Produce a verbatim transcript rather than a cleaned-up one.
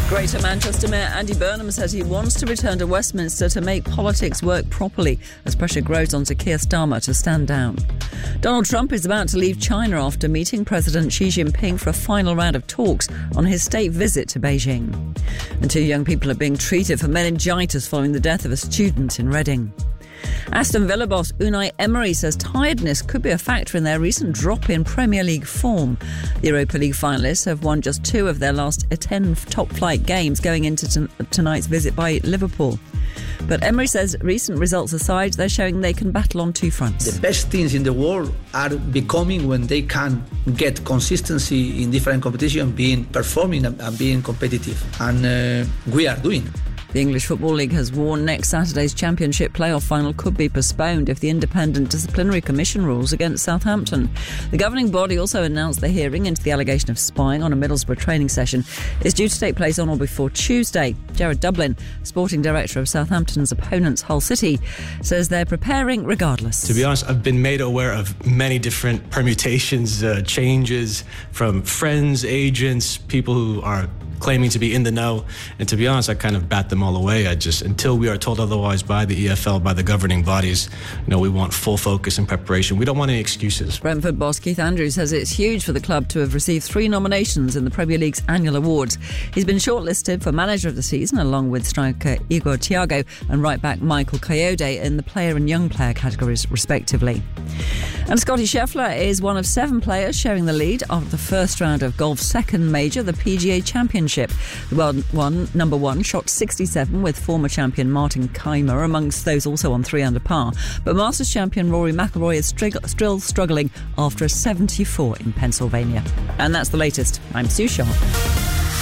Greater Manchester Mayor Andy Burnham says he wants to return to Westminster to make politics work properly as pressure grows on Sir Keir Starmer to stand down. Donald Trump is about to leave China after meeting President Xi Jinping for a final round of talks on his state visit to Beijing. And two young people are being treated for meningitis following the death of a student in Reading. Aston Villa boss Unai Emery says tiredness could be a factor in their recent drop in Premier League form. The Europa League finalists have won just two of their last ten top-flight games going into t- tonight's visit by Liverpool. But Emery says recent results aside, they're showing they can battle on two fronts. The best teams in the world are becoming when they can get consistency in different competitions, being performing and being competitive. And uh, we are doing it. The English Football League has warned next Saturday's Championship playoff final could be postponed if the Independent Disciplinary Commission rules against Southampton. The governing body also announced the hearing into the allegation of spying on a Middlesbrough training session is due to take place on or before Tuesday. Gerard Dublin, sporting director of Southampton's opponents Hull City, says they're preparing regardless. To be honest, I've been made aware of many different permutations, uh, changes from friends, agents, people who are claiming to be in the know, and to be honest, I kind of bat them all away. I just, until we are told otherwise by the E F L, by the governing bodies, you know, we want full focus and preparation. We don't want any excuses. Brentford boss Keith Andrews says it's huge for the club to have received three nominations in the Premier League's annual awards. He's been shortlisted for Manager of the Season, along with striker Igor Thiago and right-back Michael Coyote in the Player and Young Player categories, respectively. And Scottie Scheffler is one of seven players sharing the lead after the first round of golf's second major, the P G A Championship. The world one, number one shot sixty-seven with former champion Martin Kaymer amongst those also on three under par. But Masters champion Rory McIlroy is still struggling after a seventy-four in Pennsylvania. And that's the latest. I'm Sue Sharp.